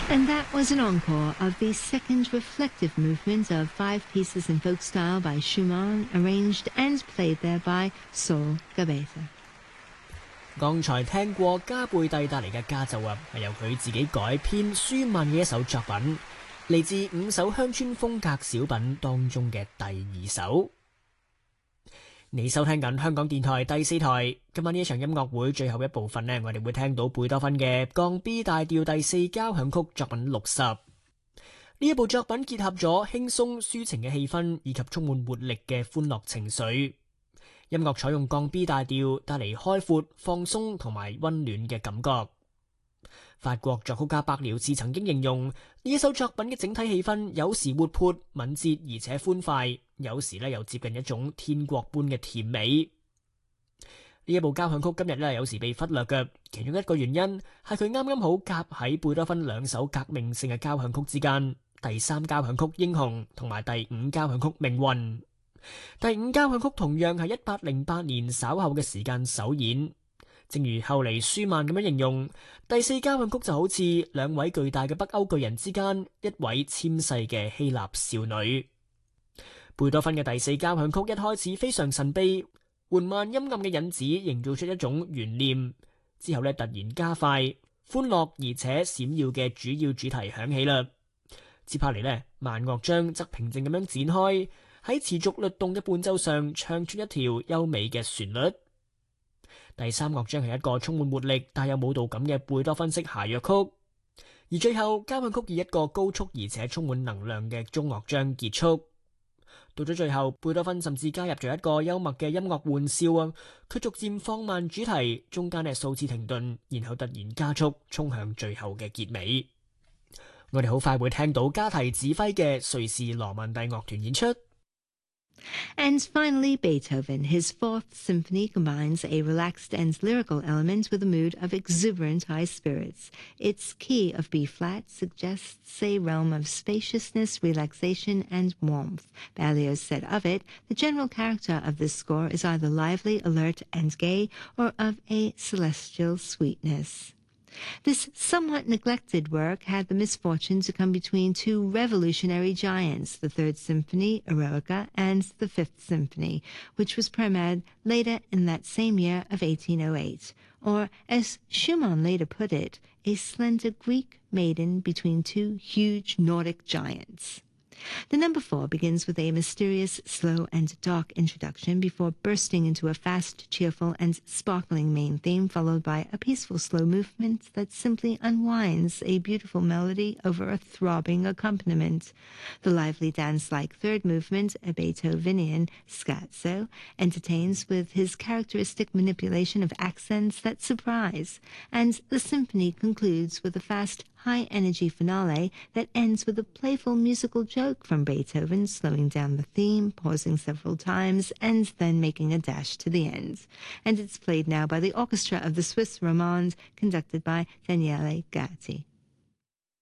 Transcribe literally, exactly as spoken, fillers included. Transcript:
And that was an encore of the second reflective movement of five pieces in folk style by Schumann, arranged and played there by Sol Gabetta。 剛才聽過加貝蒂帶嚟嘅家奏啊，係由佢自己改編舒曼嘅一首作品，嚟自五首鄉村風格小品當中嘅第二首。你收聽緊香港電台第四台，今晚呢一場音樂會最後一部分呢，我哋會聽到貝多芬嘅降 B 大調第四交響曲作品六十。呢一部作品結合咗輕鬆抒情嘅氣氛以及充滿活力嘅歡樂情緒。音樂採用降 B 大調，帶嚟開闊、放鬆同埋溫暖嘅感覺。法國作曲家白遼士曾經形容呢一首作品嘅整體氣氛有時活潑敏捷而且歡快，有時咧又接近一種天國般嘅甜美。呢一部交響曲今日咧有時被忽略嘅，其中一個原因係佢啱啱好夾喺貝多芬兩首革命性嘅交響曲之間，第三交響曲英雄同埋第五交響曲命運。第五交響曲同樣係一八零八年稍後嘅時間首演。正如後嚟舒曼咁樣形容，第四交響曲就好似兩位巨大嘅北歐巨人之間一位纖細嘅希臘少女。貝多芬嘅第四交響曲一開始非常神秘，緩慢陰暗嘅引子營造出一種懸念，之後咧突然加快，歡樂而且閃耀嘅主要主題響起啦。接下嚟呢，慢樂章則平靜咁樣展開，喺持續律動嘅伴奏上唱出一條優美嘅旋律。第三樂章係一個充滿活力帶有舞蹈感嘅貝多芬式諧謔曲，而最後交響曲以一個高速而且充滿能量嘅中樂章結束。到咗最後，貝多芬甚至加入咗一個幽默嘅音樂玩笑啊，佢逐漸放慢主題，中間嘅數次停頓，然後突然加速衝向最後嘅結尾。我哋好快會聽到加提指揮嘅瑞士羅曼蒂樂團演出。 And finally, Beethoven. His Fourth Symphony combines a relaxed and lyrical element with a mood of exuberant high spirits. Its key of B-flat suggests a realm of spaciousness, relaxation, and warmth. Berlioz said of it, the general character of this score is either lively, alert, and gay, or of a celestial sweetness. This somewhat neglected work had the misfortune to come between two revolutionary giants, the Third Symphony, Eroica, and the Fifth Symphony, which was premiered later in that same year of eighteen oh eight. Or, as Schumann later put it, a slender Greek maiden between two huge Nordic giants. The number four begins with a mysterious, slow, and dark introduction before bursting into a fast, cheerful, and sparkling main theme, followed by a peaceful, slow movement that simply unwinds a beautiful melody over a throbbing accompaniment. The lively dance-like third movement, a Beethovenian scherzo, entertains with his characteristic manipulation of accents that surprise, and the symphony concludes with a fast, high-energy finale that ends with a playful musical joke from Beethoven, slowing down the theme, pausing several times, and then making a dash to the end. And it's played now by the orchestra of the Swiss Romande, conducted by Daniele Gatti.